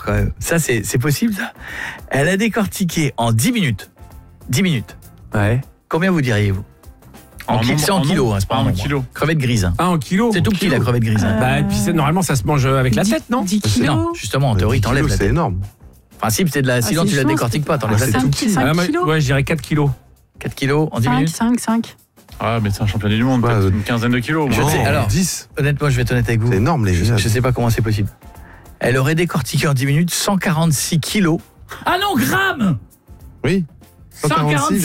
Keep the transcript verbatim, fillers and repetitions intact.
quand même. Ça, c'est, c'est possible, ça? Elle a décortiqué en dix minutes. dix minutes. Ouais. Combien vous diriez-vous? En, En ki- nombre- c'est en, en kilos, nombre hein, c'est pas Ah, en en nombre. kilos. Crevette grise. Hein. Ah, en kilo. C'est tout petit, la crevette grise. Hein. Bah, et puis c'est, normalement, ça se mange avec la tête, non? dix Non, kilos. justement, en théorie, dix t'enlèves kilos, la c'est tête. énorme. Enfin, si, c'est de la, sinon c'est tu la chaud, décortiques c'est- pas, t'enlèves Ah, la c'est tête. tout petit. cinq Ah, moi, kilos. ouais, je dirais quatre kilos. quatre kilos en dix cinq, minutes. cinq, cinq. Ah, mais c'est un championnat du monde, Ouais, peut-être euh, une quinzaine de kilos. Je moi. sais, Non, alors- dix. Honnêtement, je vais être honnête avec vous. C'est énorme, les Je, gars. je sais pas comment c'est possible. Elle aurait décortiqué en dix minutes cent quarante-six kilos. Ah non, grammes Oui. cent quarante-six